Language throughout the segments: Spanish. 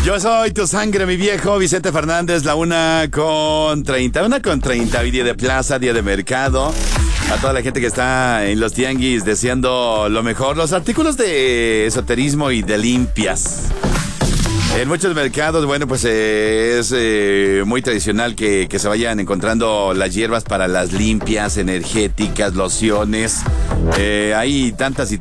Yo soy tu sangre, mi viejo Vicente Fernández, la 1:30. 1:30, hoy día de plaza, día de mercado. A toda la gente que está en los tianguis deseando lo mejor. Los artículos de esoterismo y de limpias. En muchos mercados, bueno, pues es muy tradicional que se vayan encontrando las hierbas para las limpias, energéticas, lociones. Hay tantas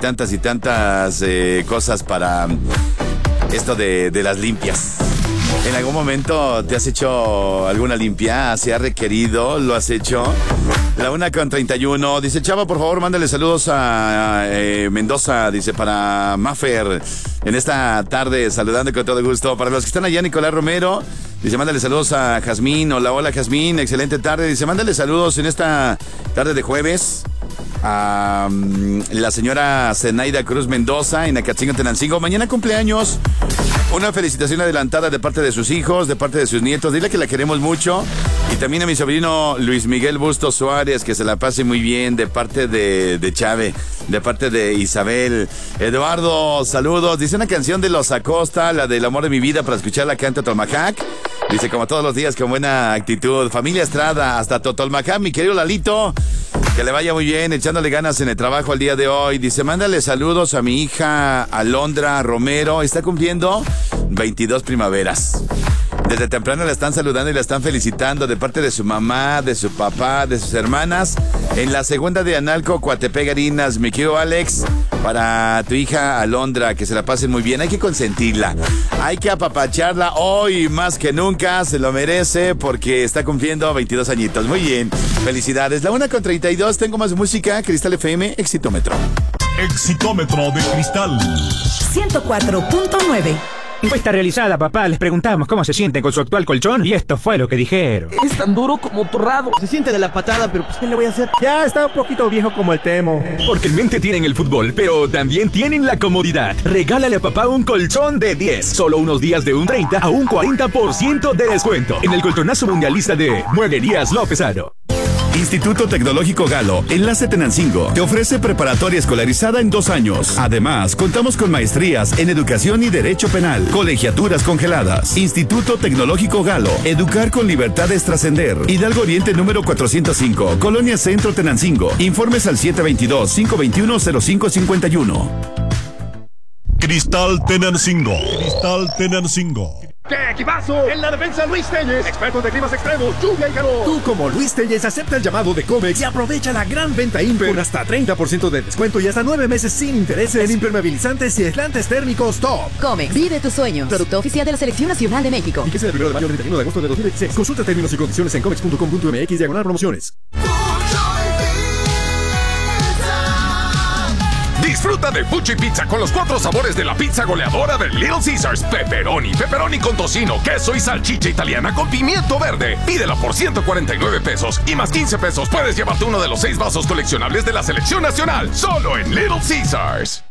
cosas para esto de las limpias. ¿En algún momento te has hecho alguna limpia? ¿Se ha requerido? ¿Lo has hecho? La 1:31. Dice, Chava, por favor, mándale saludos a Mendoza. Dice, para Maffer. En esta tarde, saludando con todo gusto. Para los que están allá, Nicolás Romero. Dice, mándale saludos a Jazmín. Hola, Jazmín. Excelente tarde. Dice, mándale saludos en esta tarde de jueves a la señora Zenaida Cruz Mendoza en Acatzingo, Tenancingo. Mañana cumpleaños. Una felicitación adelantada de parte de sus hijos, de parte de sus nietos. Dile que la queremos mucho. Y también a mi sobrino Luis Miguel Bustos Suárez, que se la pase muy bien, de parte de Chave, de parte de Isabel. Eduardo, saludos. Dice una canción de Los Acosta, la del amor de mi vida, para escucharla canta Tolmajac. Dice, como todos los días, con buena actitud. Familia Estrada, hasta Totolmajac, mi querido Lalito. Que le vaya muy bien, echándole ganas en el trabajo al día de hoy. Dice, mándale saludos a mi hija Alondra Romero. Está cumpliendo 22 primaveras. Desde temprano la están saludando y la están felicitando de parte de su mamá, de su papá, de sus hermanas. En la segunda de Analco, Coatepec, Harinas, mi querido Alex, para tu hija Alondra, que se la pasen muy bien. Hay que consentirla, hay que apapacharla hoy más que nunca, se lo merece porque está cumpliendo 22 añitos. Muy bien, felicidades. La 1:32, tengo más música, Cristal FM, Exitómetro. Exitómetro de Cristal 104.9. Encuesta realizada, papá. Les preguntamos cómo se sienten con su actual colchón y esto fue lo que dijeron. Es tan duro como torrado. Se siente de la patada, pero pues ¿qué le voy a hacer? Ya está un poquito viejo como el Temo. Porque en mente tienen el fútbol, pero también tienen la comodidad. Regálale a papá un colchón de 10. Solo unos días de un 30 a un 40% de descuento. En el colchonazo mundialista de Mueblerías López Aro. Instituto Tecnológico Galo, Enlace Tenancingo, te ofrece preparatoria escolarizada en 2 años. Además, contamos con maestrías en Educación y Derecho Penal, colegiaturas congeladas. Instituto Tecnológico Galo, educar con libertad es trascender. Hidalgo Oriente número 405, Colonia Centro Tenancingo. Informes al 722-521-0551. Cristal Tenancingo. Cristal Tenancingo. ¡Qué equipazo! En la defensa, Luis Telles, expertos de climas extremos, lluvia y calor. Tú, como Luis Telles, acepta el llamado de Comex y aprovecha la gran venta Imper con hasta 30% de descuento y hasta 9 meses sin intereses en impermeabilizantes y aislantes térmicos top. Comex, vive tus sueños. Producto oficial de la Selección Nacional de México. Y que sea del 1 de mayo al 31 de agosto de 2016. Consulta términos y condiciones en comex.com.mx/promociones. Disfruta de Fuchi Pizza con los 4 sabores de la pizza goleadora de Little Caesars. Pepperoni con tocino, queso y salchicha italiana con pimiento verde. Pídela por 149 pesos y más 15 pesos puedes llevarte uno de los 6 vasos coleccionables de la Selección Nacional. Solo en Little Caesars.